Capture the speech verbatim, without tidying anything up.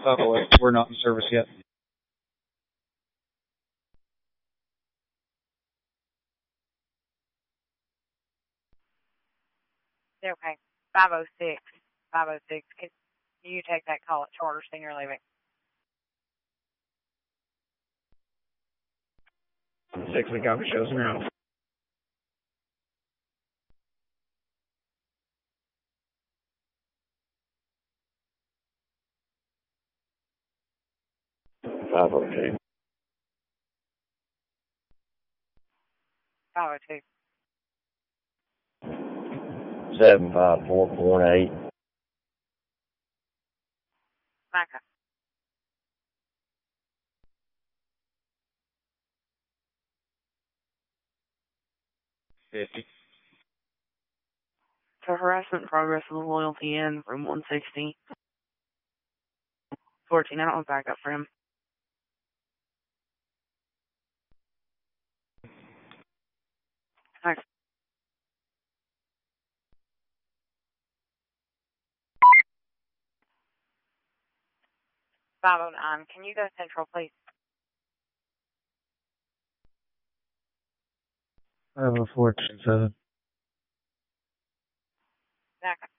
Oh, we're not in service yet. Okay. five oh six. five oh six. Can you take that call at Charter Senior Living? Six, we got the shows now. five oh two. five oh two. seven five four point eight. Micah. Fifty. To harassment progress of the loyalty in from one sixty. fourteen, I don't have backup for him. Thanks. five oh nine. Can you go Central, please? five oh four ten seven. Micah.